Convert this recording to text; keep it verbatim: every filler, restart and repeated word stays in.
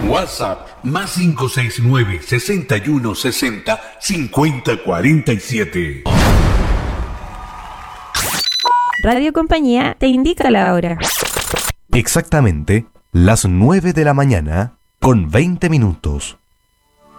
WhatsApp más cinco seis nueve, sesenta y uno sesenta, cincuenta cuarenta y siete. Radio Compañía te indica la hora. Exactamente las nueve de la mañana con veinte minutos.